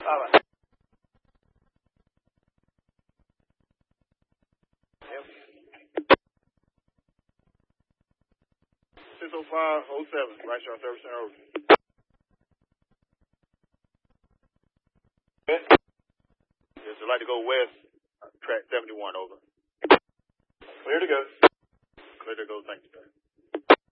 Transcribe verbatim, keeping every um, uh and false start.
All right. Yep. six oh five oh seven, right short service center over. Yes, I'd like to go west, uh, track seventy-one over. Clear to go. Clear to go, thank you, sir.